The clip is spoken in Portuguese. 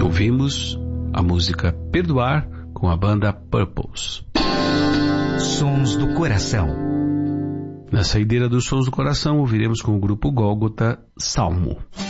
Ouvimos a música Perdoar com a banda Purples. Sons do Coração. Na saideira dos Sons do Coração, ouviremos com o grupo Gólgota, Salmo.